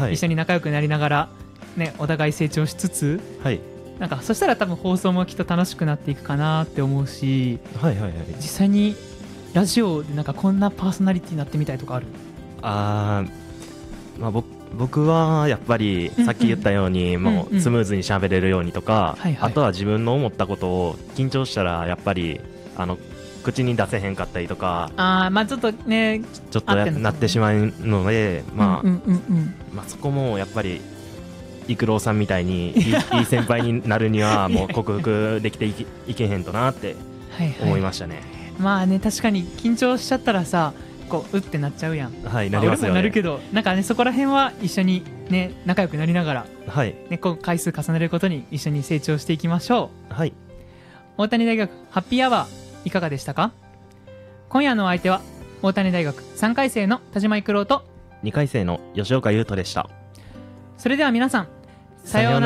はい、 一緒に仲良くなりながら、ね、お互い成長しつつ、 はい、 なんかそしたら多分放送もきっと楽しくなっていくかなって思うし、 はいはいはい。 実際にラジオでなんかこんなパーソナリティになってみたいとかある？ まあ、僕はやっぱりさっき言ったように、もうスムーズに喋れるようにとか、 はいはい、 あとは自分の思ったことを緊張したらやっぱり口に出せへんかったりとか、 まあちょっとね、 ちょっとなってしまうので、まあそこもやっぱり育郎さんみたいにいい先輩になるにはもう克服できていけへんとなって思いましたね。はいはい、 まあね、確かに緊張しちゃったらさ、こうってなっちゃうやん。 はい、なりますよね。 俺もなるけど、なんかね、そこら辺は一緒にね、仲良くなりながら、 はいね、こう回数重ねることに一緒に成長していきましょう。はい。 大谷大学ハッピーアワーいかがでしたか？今夜のお相手は大谷大学3回生の田島育郎と 2回生の吉岡優斗でした。 それでは皆さん、さようなら。